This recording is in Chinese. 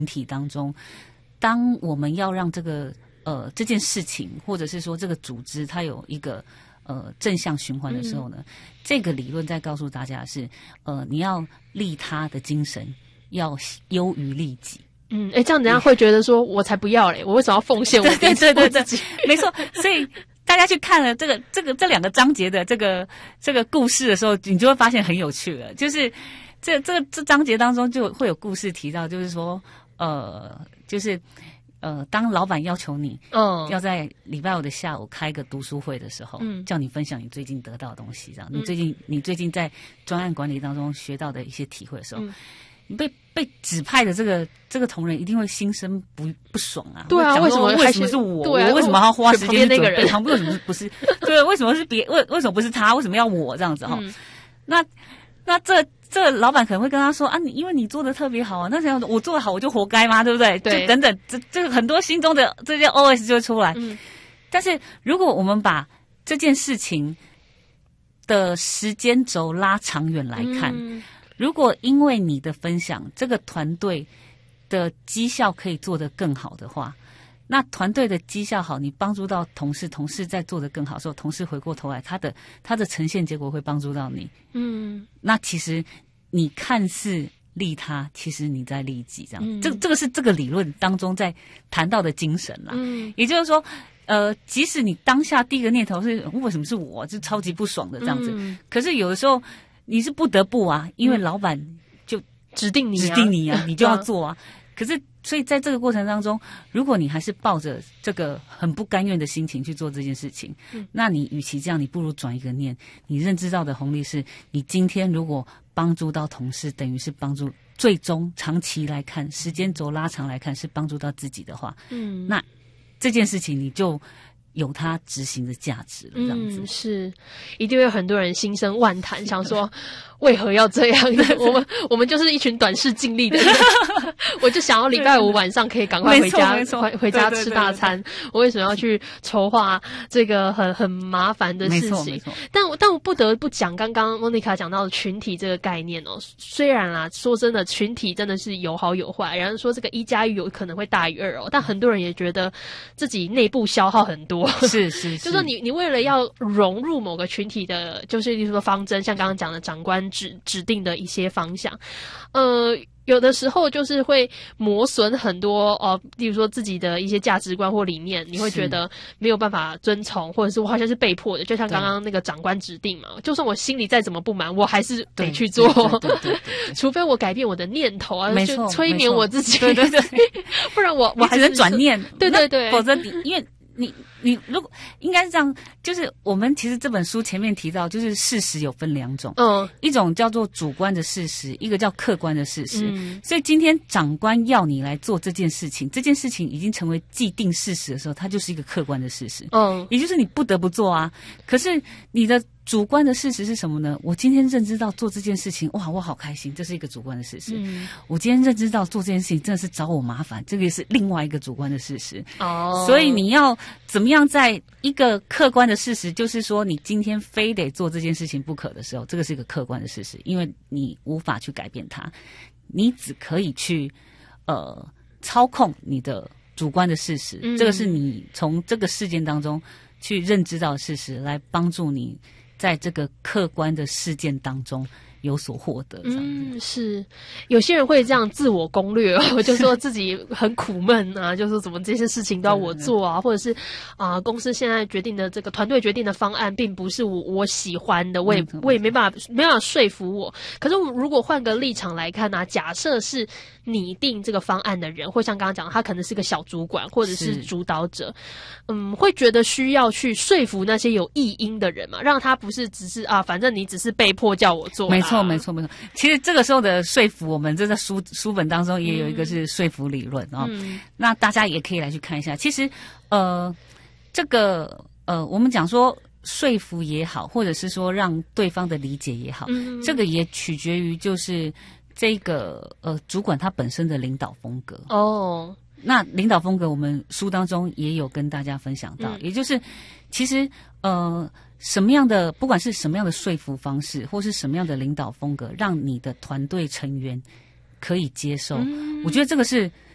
体当中，当我们要让这件事情，或者是说这个组织它有一个正向循环的时候呢，这个理论在告诉大家是你要利他的精神要优于利己。 这样人家会觉得说我才不要嘞，我为什么要奉献我自己？ 对，没错。所以大家去看了这两个章节的这个故事的时候，你就会发现很有趣了。就是这章节当中就会有故事提到，就是说当老板要求你要在礼拜五的下午开个读书会的时候，叫你分享你最近得到的东西，这样你最近在专案管理当中学到的一些体会的时候，你被指派的这个同仁一定会心生不爽啊！ 对啊，为什么是我？ 对啊， 我为什么要花时间去准备？ 旁边为什么不是？对，为什么是为什么不是他？为什么要我这样子哈？那这老板可能会跟他说啊，因为你做的特别好啊，那这样我做的好我就活该吗？对不对？ 对， 就等等，这个很多心中的这些 OS 就会出来。但是如果我们把这件事情的时间轴拉长远来看，如果因为你的分享，这个团队的绩效可以做得更好的话，那团队的绩效好，你帮助到同事在做得更好的时候，同事回过头来，他的呈现结果会帮助到你。那其实你看似利他，其实你在利己，这样。这个是这个理论当中在谈到的精神啦。也就是说，即使你当下第一个念头是为什么是我，就超级不爽的这样子，可是有的时候你是不得不啊，因为老板就指定你啊， 你就要做啊。可是，所以在这个过程当中，如果你还是抱着这个很不甘愿的心情去做这件事情，那你与其这样，你不如转一个念，你认知到的红利是，你今天如果帮助到同事，等于是帮助，最终长期来看，时间轴拉长来看是帮助到自己的话，那这件事情你就有它执行的价值了，这样子。 是，一定会有很多人心生万谈，想说为何要这样呢？我们就是一群短视尽力的人，我就想要礼拜五晚上可以赶快回家吃大餐，我为什么要去筹划这个很麻烦的事情？但我不得不讲，刚刚 Monica 讲到的群体这个概念哦，虽然啦，说真的，群体真的是有好有坏，然后说这个1+1有可能会大于2哦，但很多人也觉得自己内部消耗很多。 是， 就是说你为了要融入某个群体的，就是例如说方针，像刚刚讲的长官指定的一些方向，有的时候就是会磨损很多例如说自己的一些价值观或理念，你会觉得没有办法遵从，或者是我好像是被迫的，就像刚刚那个长官指定嘛，就算我心里再怎么不满，我还是得去做，对除非我改变我的念头啊，就催眠我自己，对，不然我还只能转念， 对， 否则因为你如果应该是这样，就是我们其实这本书前面提到，就是事实有分2种，一种叫做主观的事实，一个叫客观的事实。所以今天长官要你来做这件事情，这件事情已经成为既定事实的时候，它就是一个客观的事实。也就是你不得不做啊。可是你的主观的事实是什么呢？我今天认知到做这件事情，哇，我好开心，这是一个主观的事实。我今天认知到做这件事情真的是找我麻烦，这个是另外一个主观的事实。所以你要怎么样在一个客观的事实，就是说你今天非得做这件事情不可的时候，这个是一个客观的事实，因为你无法去改变它，你只可以去操控你的主观的事实。这个是你从这个事件当中去认知到的事实，来帮助你在这个客观的事件当中有所获得。 是有些人会这样自我攻略就说自己很苦闷啊，就说怎么这些事情都要我做啊，或者是公司现在决定的这个团队决定的方案并不是我喜欢的，我也没办法说服我。可是如果换个立场来看啊，假设是拟定这个方案的人，或像刚刚讲他可能是个小主管或者是主导者，会觉得需要去说服那些有异因的人嘛，让他不是只是反正你只是被迫叫我做啦。 没错。其实这个时候的说服，我们这在书本当中也有一个是说服理论那大家也可以来去看一下。其实这个我们讲说说服也好，或者是说让对方的理解也好，这个也取决于就是这个主管他本身的领导风格。那领导风格我们书当中也有跟大家分享到，也就是其实什么样的，不管是什么样的说服方式，或是什么样的领导风格，让你的团队成员可以接受，我觉得这个是